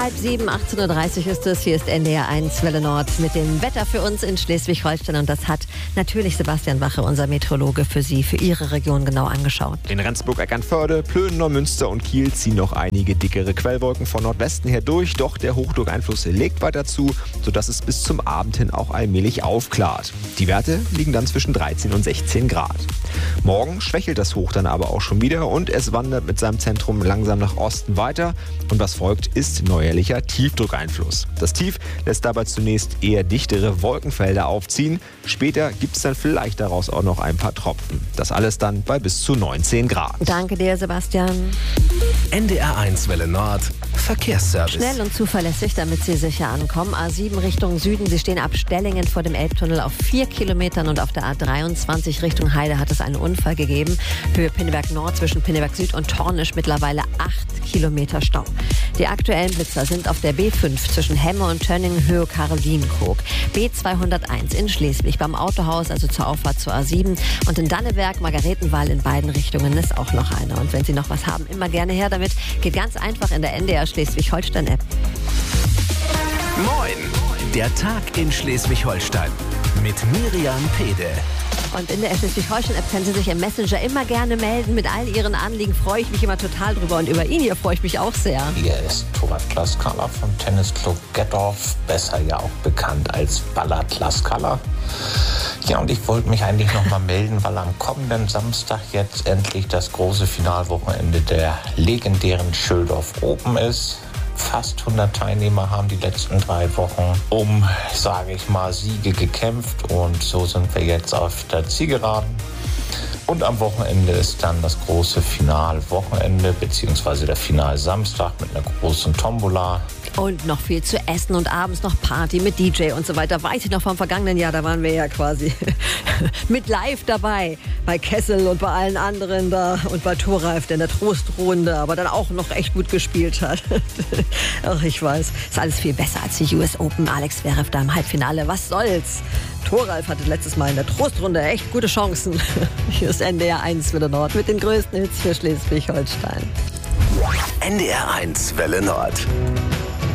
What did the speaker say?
6:30, 18:30 Uhr ist es. Hier ist NDR 1 Welle Nord mit dem Wetter für uns in Schleswig-Holstein. Und das hat natürlich Sebastian Wache, unser Meteorologe, für Sie, für Ihre Region genau angeschaut. In Rendsburg, Eckernförde, Plön, Neumünster und Kiel ziehen noch einige dickere Quellwolken von Nordwesten her durch. Doch der Hochdruckeinfluss legt weiter zu, sodass es bis zum Abend hin auch allmählich aufklart. Die Werte liegen dann zwischen 13 und 16 Grad. Morgen schwächelt das Hoch dann aber auch schon wieder und es wandert mit seinem Zentrum langsam nach Osten weiter. Und was folgt, ist neuerlicher Tiefdruckeinfluss. Das Tief lässt dabei zunächst eher dichtere Wolkenfelder aufziehen. Später gibt es dann vielleicht daraus auch noch ein paar Tropfen. Das alles dann bei bis zu 19 Grad. Danke dir, Sebastian. NDR 1 Welle Nord, Verkehrsservice. Schnell und zuverlässig, damit Sie sicher ankommen. A7 Richtung Süden. Sie stehen ab Stellingen vor dem Elbtunnel auf 4 Kilometern und auf der A23 Richtung Heide hat es einen Unfall gegeben. Höhe Pinneberg Nord zwischen Pinneberg Süd und Tornisch mittlerweile 8 Kilometer Stau. Die aktuellen Blitzer sind auf der B5 zwischen Hemme und Tönningen Höhe Karolinenkrog. B201 in Schleswig beim Autohaus, also zur Auffahrt zur A7. Und in Danneberg, Margaretenwall in beiden Richtungen ist auch noch einer. Und wenn Sie noch was haben, immer gerne her damit. Geht ganz einfach in der NDR Schleswig-Holstein-App. Moin, der Tag in Schleswig-Holstein mit Miriam Pede. Und in der Schleswig-Holstein-App können Sie sich im Messenger immer gerne melden. Mit all Ihren Anliegen freue ich mich immer total drüber. Und über ihn hier freue ich mich auch sehr. Hier ist Thomas Tlaskala vom Tennisclub Gettorf, besser ja auch bekannt als Baller Tlaskala. Ja, und ich wollte mich eigentlich noch mal melden, weil am kommenden Samstag jetzt endlich das große Finalwochenende der legendären Schöldorf Open ist. Fast 100 Teilnehmer haben die letzten 3 Wochen sage ich mal, Siege gekämpft und so sind wir jetzt auf der Zielgeraden. Und am Wochenende ist dann das große Finalwochenende bzw. der Finalsamstag mit einer großen Tombola. Und noch viel zu essen und abends noch Party mit DJ und so weiter. Weiß ich noch vom vergangenen Jahr, da waren wir ja quasi mit live dabei. Bei Kessel und bei allen anderen da und bei Thoralf, der in der Trostrunde, aber dann auch noch echt gut gespielt hat. Ach, ich weiß, ist alles viel besser als die US Open. Alex Zverev da im Halbfinale, was soll's? Thoralf hatte letztes Mal in der Trostrunde echt gute Chancen. Hier ist NDR 1 Welle Nord mit den größten Hits für Schleswig-Holstein. NDR 1 Welle Nord.